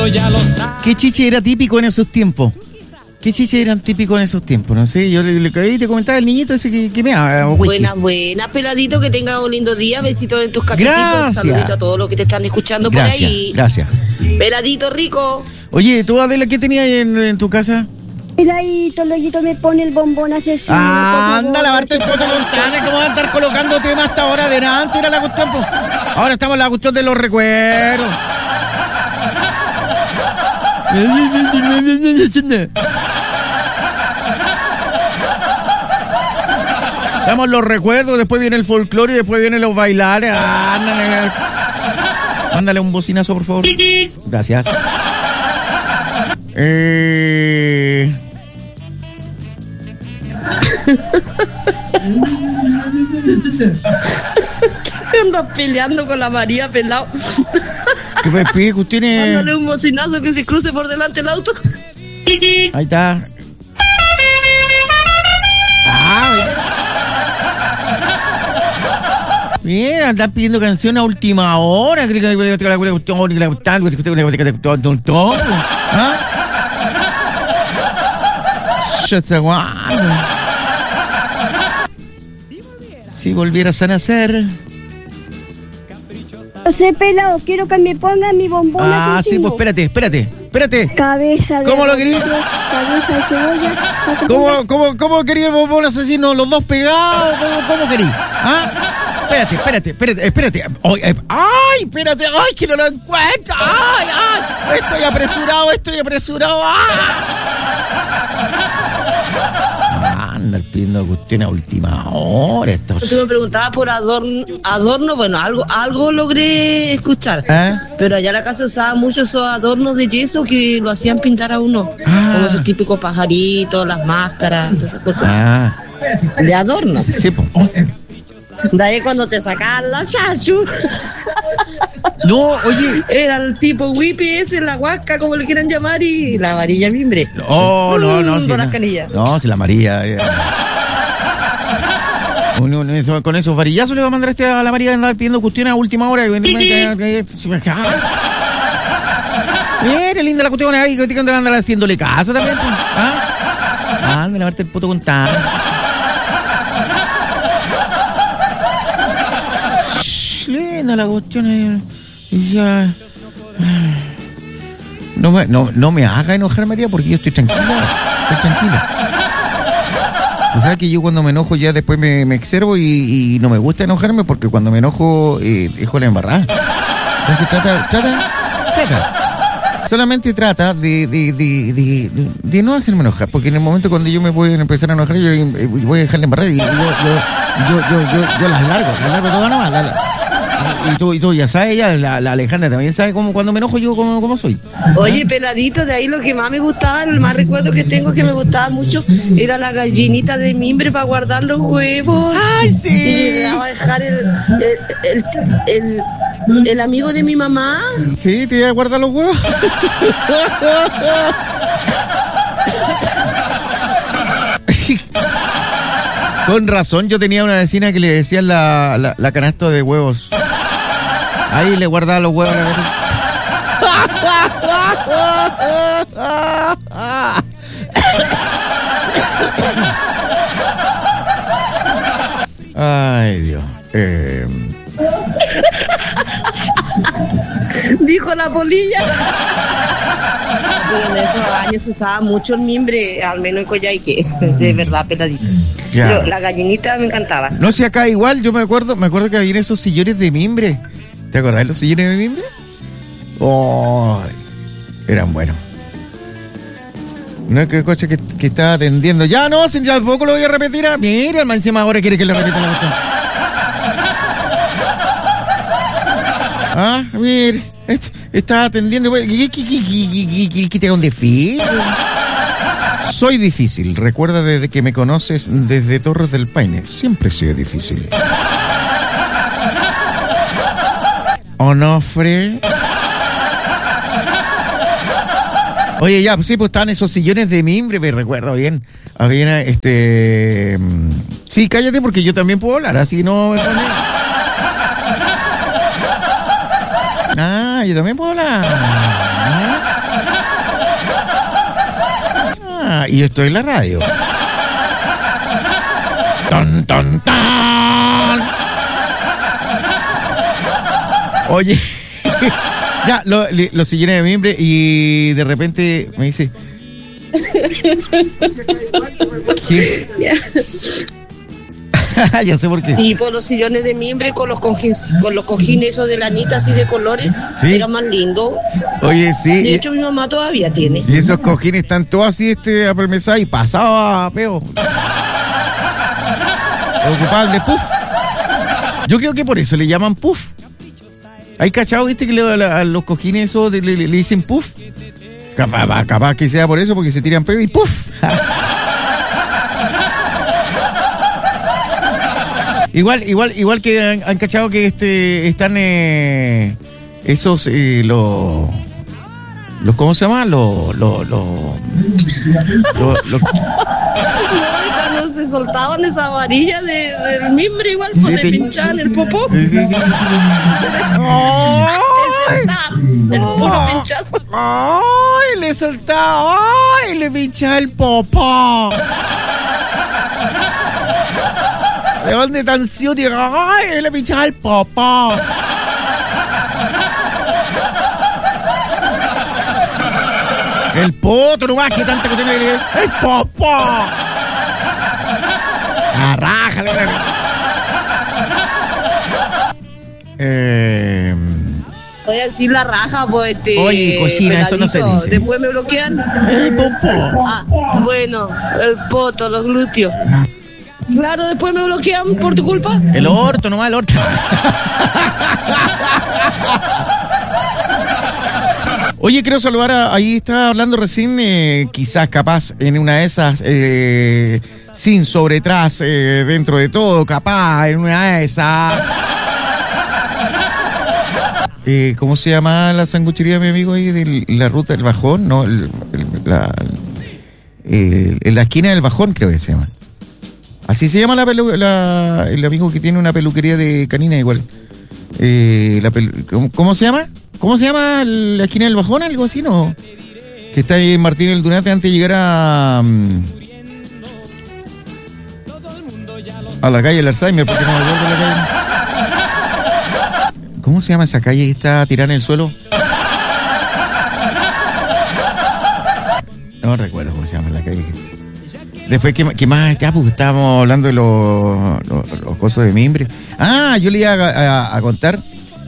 ¿Qué chiche era típico en esos tiempos? ¿Qué chiche eran típicos en esos tiempos? No sé, yo le te comentaba el niñito ese que me ama. Buenas, peladito, que tengas un lindo día. Besitos en tus cachetitos. Gracias. Saludito a todos los que te están escuchando por ahí. Gracias. Peladito rico. Oye, ¿tú, Adela, qué tenías en tu casa? Peladito, Loyito me pone el bombón asesino. Anda a lavarte el poto con Tana, que vamos a estar colocando temas hasta ahora adelante, era la cuestión. Pues. Ahora estamos en la cuestión de los recuerdos. Estamos en los recuerdos, después viene el folclore y después vienen los bailares. Mándale un bocinazo, por favor. Gracias. Andas peleando con la María, pelado. ¿Qué pico tiene? Mándale un bocinazo que se cruce por delante el auto. Ahí está. Mira, andas pidiendo canción a última hora. ¿Ah? Si volvieras a nacer. No sé, pelado, quiero que me pongan mi bombón asesino. Sí, pues espérate. Cabeza de... ¿Cómo lo querías? Cabeza de cebolla. ¿Cómo quería el bombón asesino? ¿Los dos pegados? ¿Cómo querías? ¿Ah? Espérate. Ay, espérate. Ay, que no lo encuentro. Ay. Estoy apresurado. Anda pidiendo cuestión a última hora. Tú me preguntabas por adorno. Bueno, algo logré escuchar. Pero allá en la casa usaban mucho esos adornos de yeso que lo hacían pintar a uno. Como esos típicos pajaritos, las máscaras, todas esas cosas. De adornos. Sí, pues. De ahí cuando te sacaban la chachu. No, oye. Era el tipo wipi ese, la huasca, como le quieran llamar, y la varilla mimbre. No. Con las canillas. No, si la María. Con esos varillazos le va a mandar a la María a andar pidiendo cuestiones a última hora. Mira, linda la cuestión ahí, que te van a andar haciéndole caso también. Anda a lavarte el poto con tan. Linda la cuestión. Ya. No me haga enojar, María, porque yo estoy tranquila. O sea que yo cuando me enojo ya después me exervo y no me gusta enojarme, porque cuando me enojo dejo la embarrada. Entonces trata. Solamente trata de no hacerme enojar, porque en el momento cuando yo me voy a empezar a enojar, yo voy a dejar la embarrada y yo las largo todas nomás. Y tú ya sabes, la Alejandra también sabe cuando me enojo yo cómo soy. Oye, peladito, de ahí lo que más me gustaba, el más recuerdo que tengo que me gustaba mucho, era la gallinita de mimbre para guardar los huevos. ¡Ay, sí! Y le daba a dejar el amigo de mi mamá. Sí, te iba a guardar los huevos. Con razón, yo tenía una vecina que le decían la canasta de huevos. Ahí le guardaba los huevos. Ay, Dios. Dijo la polilla. Pero en esos años se usaba mucho el mimbre, al menos en Coyhaique, de verdad, peladito. Pero la gallinita me encantaba. No sé, acá igual, yo me acuerdo que había esos sillones de mimbre. ¿Te acordás de los sillones de mimbre? Oh, eran buenos. Una coche que estaba atendiendo. Ya no, ya tampoco lo voy a repetir. Mira, el man encima ahora quiere que le repita la cuestión. Mira, estaba atendiendo. ¿Qué te hago un desfile? Soy difícil. Recuerda desde que me conoces desde Torres del Paine. Siempre he sido difícil. Onofre. Oye, ya, pues sí, pues estaban esos sillones de mimbre, me recuerdo bien. Había Sí, cállate porque yo también puedo hablar, así no me pone... yo también puedo hablar. y esto es la radio. ¡Ton, ton, ton! Oye, ya, lo se llena de mimbre y de repente me dice... ¿Qué? Ya sé por qué. Sí, por los sillones de mimbre con los cojines esos de lanita así de colores. ¿Sí? Era más lindo. Oye, sí. De hecho, mi mamá todavía tiene. Y esos cojines están todos así, apermesados y pasaba peo. Ocupaban de puff. Yo creo que por eso le llaman puff. ¿Hay cachado, viste, que a los cojines esos le dicen puff? Capaz que sea por eso, porque se tiran peo y puff. Igual que han cachado que están esos los ¿cómo se llama? Cuando se soltaban esa varilla del mimbre igual, sí, pues, de pinchar el popó. Sí. El puro pinchazo. ¡Ay! Le soltaba, ¡ay! Le pinchaba el popó. ¿De dónde tan ciúti? ¡Ay! Le pinchaba el popó. El poto nomás, que tanta que tiene que leer. ¡El popó! ¡Arrájale! Voy a decir la raja, pues. Oye, cocina, eso no se dice. Después me bloquean. El popó. Bueno, el poto, los glúteos. Claro, después me bloquean por tu culpa. El orto, nomás el orto. Oye, quiero saludar ahí está hablando recién, quizás capaz en una de esas, sin sobretras, dentro de todo, capaz en una de esas. ¿Cómo se llama la sanguchería, mi amigo, ahí de la ruta del Bajón? No, en la esquina del Bajón, creo que se llama. Así se llama el amigo que tiene una peluquería de canina igual. ¿Cómo se llama? ¿Cómo se llama la esquina del Bajón? Algo así, ¿no? Que está ahí en Martín el Dunate antes de llegar a la calle del Alzheimer, porque no me acuerdo de la calle. ¿Cómo se llama esa calle que está tirada en el suelo? No recuerdo cómo se llama la calle. Después, ¿qué más? Ya, pues estábamos hablando de los cosos de mimbre. Ah, yo le iba a contar.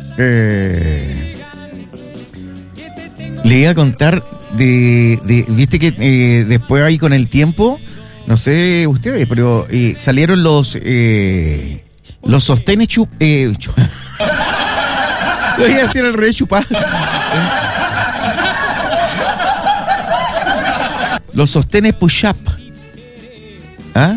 Le iba a contar viste que después ahí con el tiempo, no sé ustedes, pero salieron los sostenes lo iba a decir el rey chupá. Los sostenes push-up. ¿Ah?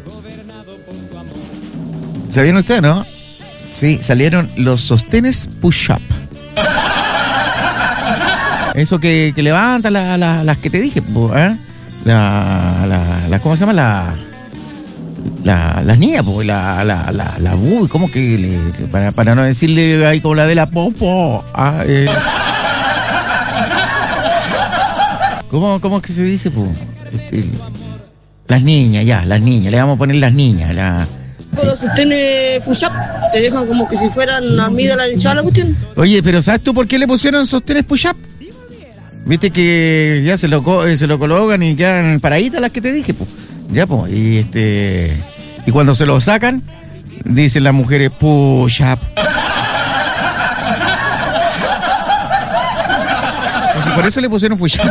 ¿Sabían ustedes, no? Sí, salieron los sostenes push-up. Eso que levantan las que te dije, ¿eh? ¿Cómo se llama? Las niñas, pues, uy, ¿cómo que para no decirle ahí como la de la popo? ¿Cómo que se dice, pues? Las niñas, le vamos a poner las niñas, Pero si tiene push-up, te dejan como que si fueran armidas la hinchada la cuestión. Oye, pero ¿sabes tú por qué le pusieron sostenes push-up? Viste que ya se lo colocan y quedan paraditas las que te dije, pues. Ya, pues, y cuando se lo sacan, dicen las mujeres push-up. Pues por eso le pusieron push-up.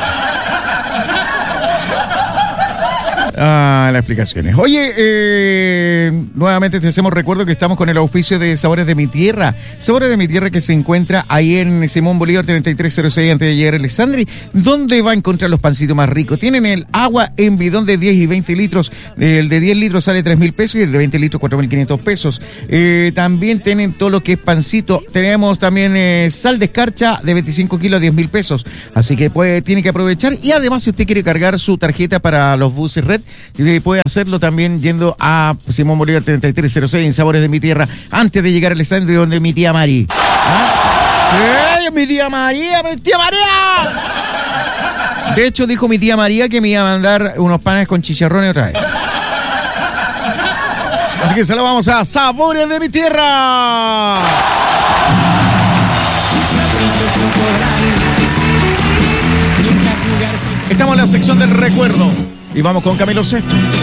Las explicaciones. Oye, nuevamente te hacemos recuerdo que estamos con el auspicio de Sabores de mi Tierra. Sabores de mi Tierra que se encuentra ahí en Simón Bolívar 3306 antes de llegar a Alexandria, donde va a encontrar los pancitos más ricos. Tienen el agua en bidón de 10 y 20 litros. El de 10 litros sale 3.000 pesos y el de 20 litros 4.500 pesos. También tienen todo lo que es pancito. Tenemos también sal de escarcha de 25 kilos, 10.000 pesos. Así que tiene que aprovechar. Y además, si usted quiere cargar su tarjeta para los buses Red, puede hacerlo también yendo a Simón Bolívar 3306 en Sabores de mi Tierra antes de llegar al stand donde mi tía Mari. ¿Ah? ¡Mi tía María! ¡Mi tía María! De hecho, dijo mi tía María que me iba a mandar unos panes con chicharrones otra vez. Así que se lo vamos a Sabores de mi Tierra. Estamos en la sección del recuerdo y vamos con Camilo Sesto.